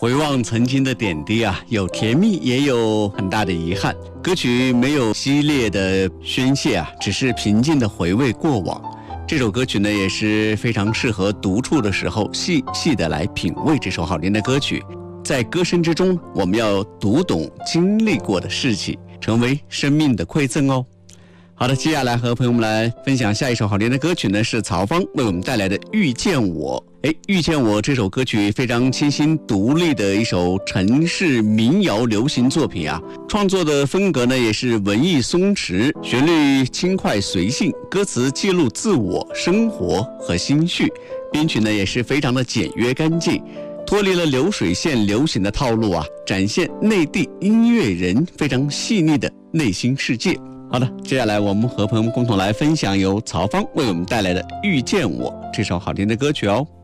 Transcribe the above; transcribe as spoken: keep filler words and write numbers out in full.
回望曾经的点滴啊，有甜蜜，也有很大的遗憾。歌曲没有激烈的宣泄啊，只是平静的回味过往。这首歌曲呢，也是非常适合独处的时候细细的来品味这首好听的歌曲。在歌声之中，我们要读懂经历过的事情，成为生命的馈赠哦。好的，接下来和朋友们来分享下一首好听的歌曲呢，是曹芳为我们带来的《遇见我》。哎，遇见我这首歌曲非常清新独立的一首城市民谣流行作品啊，创作的风格呢也是文艺松弛，旋律轻快随性，歌词记录自我生活和心绪，编曲呢也是非常的简约干净，脱离了流水线流行的套路啊，展现内地音乐人非常细腻的内心世界。好的，接下来我们和朋友们共同来分享由曹芳为我们带来的《遇见我》这首好听的歌曲哦。